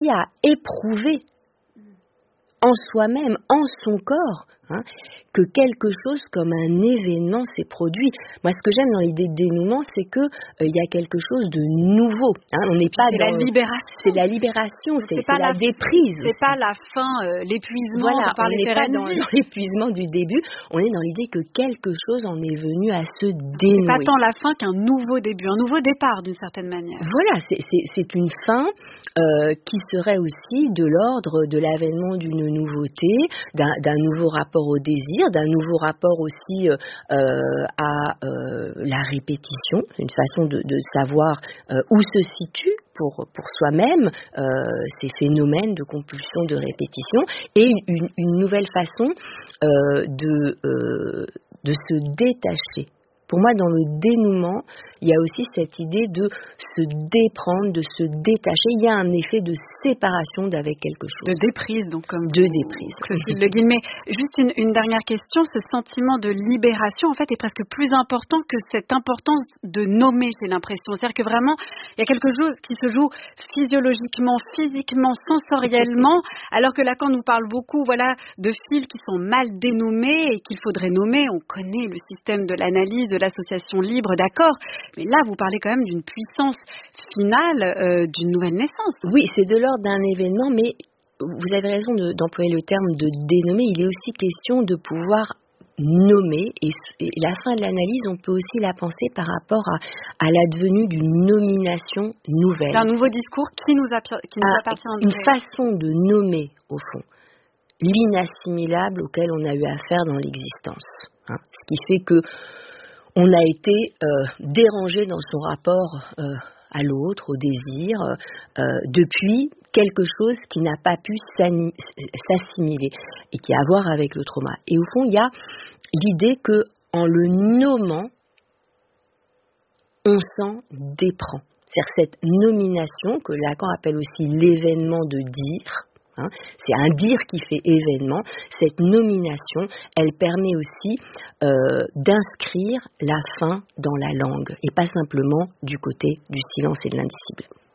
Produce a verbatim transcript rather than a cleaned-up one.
aussi à éprouver en soi-même, en son corps, hein, que quelque chose comme un événement s'est produit. Moi, ce que j'aime dans l'idée de dénouement, c'est que euh, il y a quelque chose de nouveau. Hein. On n'est pas c'est dans la libération. C'est la libération, c'est, c'est, c'est la, la déprise. C'est aussi. pas la fin, euh, l'épuisement. Voilà, par on les n'est pas dans, dans l'épuisement du début. On est dans l'idée que quelque chose en est venu à se dénouer. C'est pas tant la fin qu'un nouveau début, un nouveau départ d'une certaine manière. Voilà, c'est, c'est, c'est une fin euh, qui serait aussi de l'ordre de l'avènement d'une nouveauté, d'un, d'un nouveau rapport au désir, d'un nouveau rapport aussi euh, euh, à euh, la répétition, une façon de, de savoir euh, où se situe pour, pour soi-même euh, ces phénomènes de compulsion, de répétition, et une, une nouvelle façon euh, de, euh, de se détacher. Pour moi, dans le dénouement, il y a aussi cette idée de se déprendre, de se détacher. Il y a un effet de séparation d'avec quelque chose. De déprise, donc, comme de déprise. Clotilde Le Guillemets. Juste une, une dernière question. Ce sentiment de libération, en fait, est presque plus important que cette importance de nommer, j'ai l'impression. C'est-à-dire que vraiment, il y a quelque chose qui se joue physiologiquement, physiquement, sensoriellement, alors que Lacan nous parle beaucoup, voilà, de fils qui sont mal dénommés et qu'il faudrait nommer. On connaît le système de l'analyse, de l'association libre, d'accord. Mais là, vous parlez quand même d'une puissance finale, euh, d'une nouvelle naissance. Oui, c'est de l'ordre d'un événement, mais vous avez raison de, d'employer le terme de dénommer. Il est aussi question de pouvoir nommer, et, et la fin de l'analyse, on peut aussi la penser par rapport à, à l'advenue d'une nomination nouvelle. C'est un nouveau discours qui nous, appi- qui nous à, appartient. Une de... façon de nommer, au fond, l'inassimilable auquel on a eu affaire dans l'existence. Hein, ce qui fait que on a été euh, dérangé dans son rapport euh, à l'autre, au désir, euh, depuis quelque chose qui n'a pas pu s'assimiler et qui a à voir avec le trauma. Et au fond, il y a l'idée que en le nommant, on s'en déprend. C'est-à-dire cette nomination que Lacan appelle aussi l'événement de dire. Hein, c'est un dire qui fait événement. Cette nomination, elle permet aussi euh, d'inscrire la fin dans la langue et pas simplement du côté du silence et de l'indicible.